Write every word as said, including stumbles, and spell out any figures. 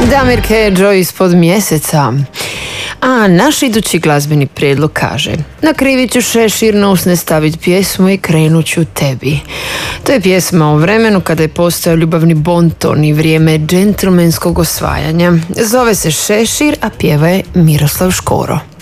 Damir Kedžo ispod mjeseca. A naš idući glazbeni prijedlog kaže: nakrivit ću šešir na usne stavit pjesmu i krenut ću tebi. To je pjesma o vremenu kada je postojao ljubavni bonton i vrijeme džentlmenskog osvajanja. Zove se Šešir, a pjeva je Miroslav Škoro.